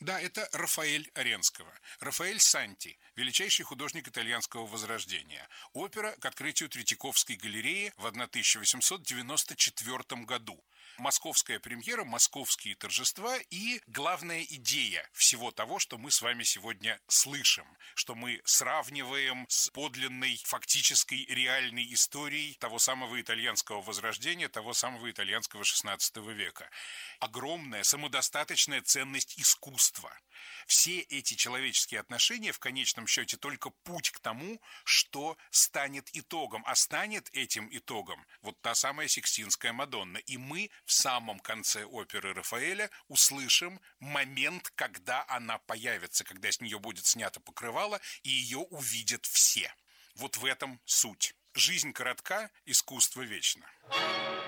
Да, это Рафаэль Аренского. Рафаэль Санти, величайший художник итальянского возрождения. Опера к открытию Третьяковской галереи в 1894 году. Московская премьера, московские торжества и главная идея всего того, что мы с вами сегодня слышим, что мы сравниваем с подлинной, фактической, реальной историей того самого итальянского возрождения, того самого итальянского XVI века. Огромная самодостаточная ценность искусства. Все эти человеческие отношения в конечном счете только путь к тому, что станет итогом. А станет этим итогом вот та самая Сикстинская Мадонна. И мы в самом конце оперы Рафаэля услышим момент, когда она появится, когда с нее будет снято покрывало, и ее увидят все. Вот в этом суть. Жизнь коротка, искусство вечно.